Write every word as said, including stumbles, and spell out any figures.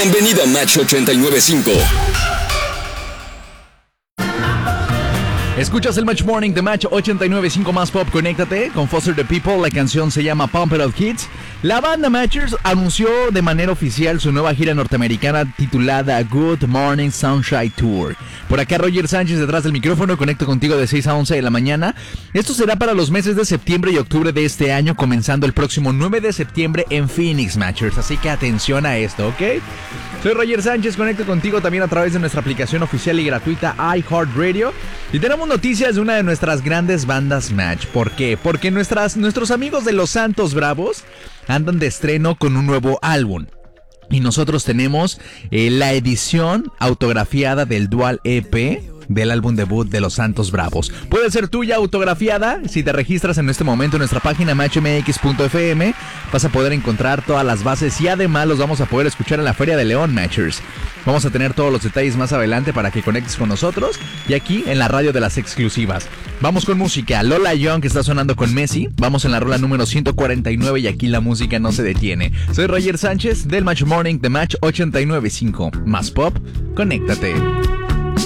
Bienvenido a Match ochenta y nueve punto cinco. Escuchas el Match Morning de Match ochenta y nueve punto cinco Más Pop. Conéctate con Foster the People. La canción se llama Pump It Up Kids. La banda Matchers anunció de manera oficial su nueva gira norteamericana titulada Good Morning Sunshine Tour. Por acá Roger Sánchez detrás del micrófono. Conecto contigo de seis a once de la mañana. Esto será para los meses de septiembre y octubre de este año, comenzando el próximo nueve de septiembre en Phoenix, Matchers. Así que atención a esto, ¿ok? Soy Roger Sánchez, conecto contigo también a través de nuestra aplicación oficial y gratuita iHeartRadio. Y tenemos noticias de una de nuestras grandes bandas Match. ¿Por qué? Porque nuestras, nuestros amigos de Los Santos Bravos andan de estreno con un nuevo álbum. Y nosotros tenemos eh, la edición autografiada del Dual E P del álbum debut de Los Santos Bravos. Puede ser tuya autografiada si te registras en este momento en nuestra página match m x punto f m. Vas a poder encontrar todas las bases y además los vamos a poder escuchar en la Feria de León, Matchers. Vamos a tener todos los detalles más adelante para que conectes con nosotros y aquí en la radio de las exclusivas. Vamos con música. Lola Young, que está sonando con Messi. Vamos en la rola número ciento cuarenta y nueve y aquí la música no se detiene. Soy Roger Sánchez del Match Morning de Match ochenta y nueve punto cinco. Más Pop, conéctate.